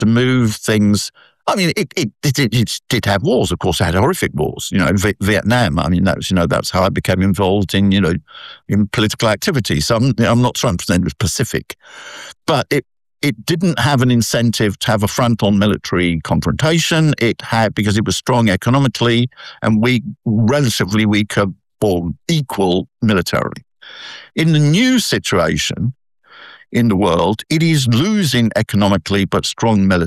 to move things. I mean, it did have wars. Of course, it had horrific wars. Vietnam. I mean, that's how I became involved in political activity. So I'm not trying to pretend it was Pacific, but it didn't have an incentive to have a front-on military confrontation. It had, because it was strong economically and relatively weaker or equal militarily. In the new situation in the world, it is losing economically but strong militarily.